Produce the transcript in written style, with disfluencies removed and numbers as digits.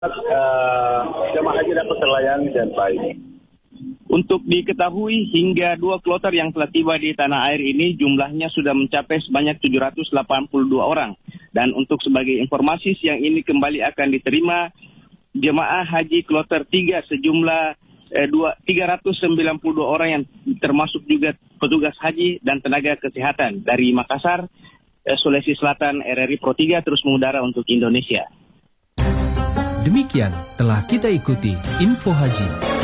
Jemaah haji dapat terlayani dan baik. Untuk diketahui, hingga 2 kloter yang telah tiba di tanah air ini jumlahnya sudah mencapai sebanyak 782 orang. Dan untuk sebagai informasi, siang ini kembali akan diterima jemaah haji kloter 3 sejumlah 392 orang yang termasuk juga petugas haji dan tenaga kesehatan dari Makassar, Sulawesi Selatan. RRI Pro 3 terus mengudara untuk Indonesia. Demikian telah kita ikuti Info Haji.